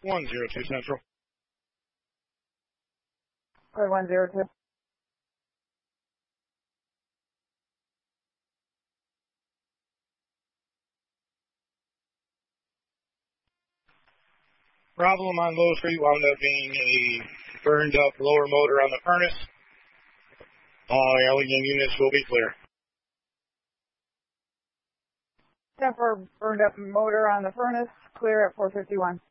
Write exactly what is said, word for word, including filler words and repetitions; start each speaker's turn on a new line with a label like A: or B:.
A: one zero two Central.
B: Clear one zero two.
A: Problem on Low Street wound up being a burned up lower motor on the furnace. All alien units will be clear.
B: ten four burned up motor on the furnace, clear at four fifty-one.